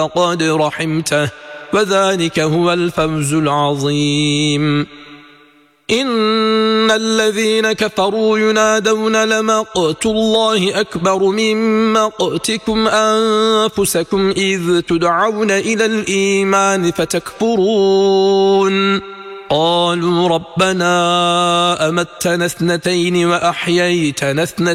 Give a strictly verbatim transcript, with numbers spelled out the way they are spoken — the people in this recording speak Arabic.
قد رحمته وذلك هو الفوز العظيم. إن الذين كفروا ينادون لمقت الله أكبر من مقتكم أنفسكم إذ تدعون إلى الإيمان فتكفرون قالوا ربنا أمتنا اثنتين وأحييتنا اثنتين